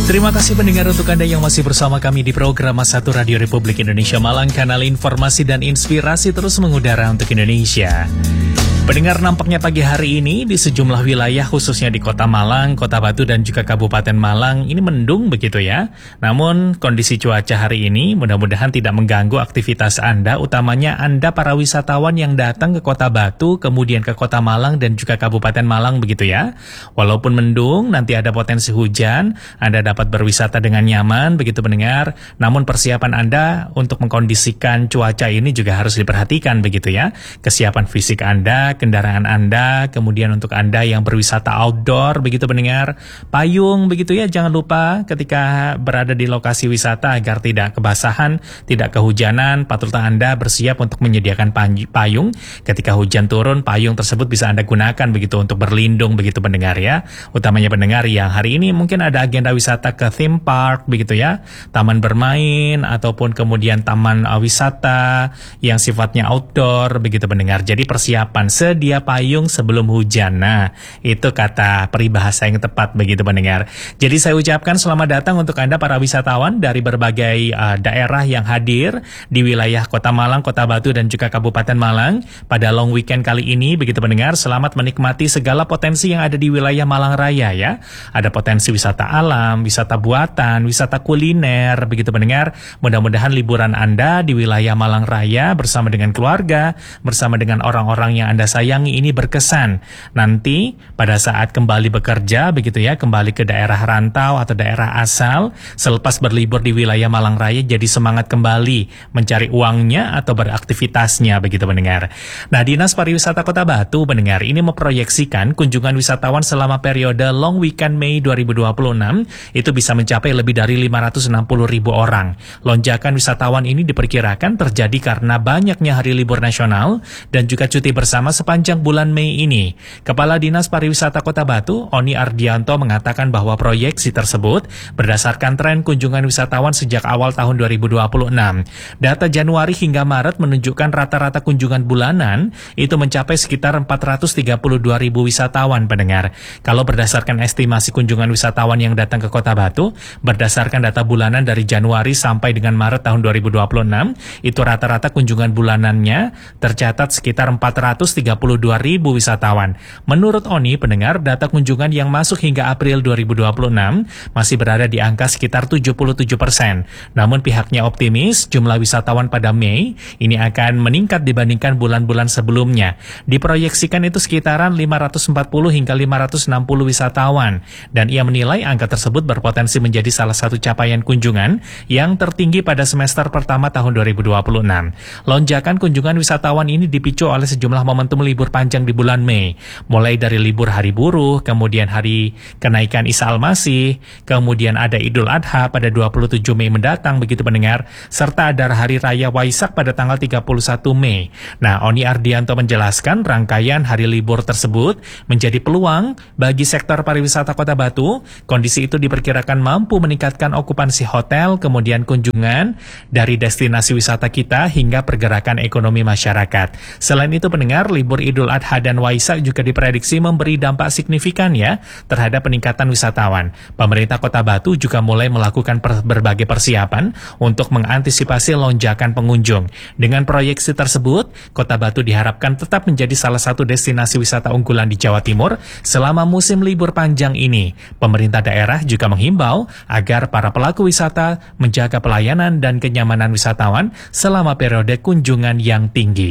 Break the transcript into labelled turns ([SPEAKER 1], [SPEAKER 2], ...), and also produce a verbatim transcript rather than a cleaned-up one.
[SPEAKER 1] Terima kasih pendengar untuk Anda yang masih bersama kami di program Mas satu Radio Republik Indonesia Malang, kanal informasi dan inspirasi terus mengudara untuk Indonesia. Pendengar, nampaknya pagi hari ini di sejumlah wilayah khususnya di Kota Malang, Kota Batu dan juga Kabupaten Malang ini mendung begitu ya. Namun kondisi cuaca hari ini mudah-mudahan tidak mengganggu aktivitas Anda, utamanya Anda para wisatawan yang datang ke Kota Batu, kemudian ke Kota Malang dan juga Kabupaten Malang begitu ya. Walaupun mendung, nanti ada potensi hujan, Anda dapat berwisata dengan nyaman begitu pendengar. Namun persiapan Anda untuk mengkondisikan cuaca ini juga harus diperhatikan begitu ya. Kesiapan fisik Anda, kendaraan Anda, kemudian untuk Anda yang berwisata outdoor begitu pendengar, payung begitu ya, jangan lupa ketika berada di lokasi wisata agar tidak kebasahan, tidak kehujanan, patutlah Anda bersiap untuk menyediakan payung. Ketika hujan turun, payung tersebut bisa Anda gunakan begitu untuk berlindung begitu pendengar ya. Utamanya pendengar yang hari ini mungkin ada agenda wisata ke theme park begitu ya, taman bermain ataupun kemudian taman uh, wisata yang sifatnya outdoor begitu pendengar. Jadi persiapan sedia payung sebelum hujan. Nah, itu kata peribahasa yang tepat begitu pendengar. Jadi saya ucapkan selamat datang untuk Anda para wisatawan dari berbagai uh, daerah yang hadir di wilayah Kota Malang, Kota Batu dan juga Kabupaten Malang pada long weekend kali ini begitu pendengar. Selamat menikmati segala potensi yang ada di wilayah Malang Raya ya. Ada potensi wisata alam, wisata buatan, wisata kuliner begitu pendengar. Mudah-mudahan liburan Anda di wilayah Malang Raya bersama dengan keluarga, bersama dengan orang-orang yang Anda sayangi ini berkesan. Nanti pada saat kembali bekerja begitu ya, kembali ke daerah rantau atau daerah asal selepas berlibur di wilayah Malang Raya, jadi semangat kembali mencari uangnya atau beraktivitasnya begitu pendengar. Nah, Dinas Pariwisata Kota Batu pendengar ini memproyeksikan kunjungan wisatawan selama periode long weekend Mei dua ribu dua puluh enam itu bisa mencapai lebih dari lima ratus enam puluh ribu orang. Lonjakan wisatawan ini diperkirakan terjadi karena banyaknya hari libur nasional dan juga cuti bersama sepanjang bulan Mei ini. Kepala Dinas Pariwisata Kota Batu, Oni Ardianto, mengatakan bahwa proyeksi tersebut berdasarkan tren kunjungan wisatawan sejak awal tahun dua ribu dua puluh enam. Data Januari hingga Maret menunjukkan rata-rata kunjungan bulanan itu mencapai sekitar empat ratus tiga puluh dua ribu wisatawan pendengar. Kalau berdasarkan estimasi kunjungan wisatawan yang datang ke Kota Batu, berdasarkan data bulanan dari Januari sampai dengan Maret tahun dua ribu dua puluh enam, itu rata-rata kunjungan bulanannya tercatat sekitar empat ratus tiga puluh dua ribu wisatawan. Menurut Oni, pendengar, data kunjungan yang masuk hingga April dua ribu dua puluh enam masih berada di angka sekitar tujuh puluh tujuh persen. Namun pihaknya optimis jumlah wisatawan pada Mei ini akan meningkat dibandingkan bulan-bulan sebelumnya. Diproyeksikan itu sekitaran lima ratus empat puluh hingga lima ratus enam puluh wisatawan. Dan ia menilai angka tersebut berpotensi menjadi salah satu capaian kunjungan yang tertinggi pada semester pertama tahun dua ribu dua puluh enam. Lonjakan kunjungan wisatawan ini dipicu oleh sejumlah momentum libur panjang di bulan Mei, mulai dari libur hari buruh, kemudian hari kenaikan Isa Al-Masih, kemudian ada Idul Adha pada dua puluh tujuh Mei mendatang begitu pendengar, serta ada hari raya Waisak pada tanggal tiga puluh satu Mei. Nah, Oni Ardianto menjelaskan rangkaian hari libur tersebut menjadi peluang bagi sektor pariwisata Kota Batu. Kondisi itu diperkirakan mampu meningkatkan okupansi hotel, kemudian kunjungan dari destinasi wisata kita hingga pergerakan ekonomi masyarakat. Selain itu pendengar, libur Idul Adha dan Waisak juga diprediksi memberi dampak signifikan ya terhadap peningkatan wisatawan. Pemerintah Kota Batu juga mulai melakukan per berbagai persiapan untuk mengantisipasi lonjakan pengunjung. Dengan proyeksi tersebut, Kota Batu diharapkan tetap menjadi salah satu destinasi wisata unggulan di Jawa Timur selama musim libur panjang ini. Pemerintah daerah juga menghimbau agar para pelaku wisata menjaga pelayanan dan kenyamanan wisatawan selama periode kunjungan yang tinggi.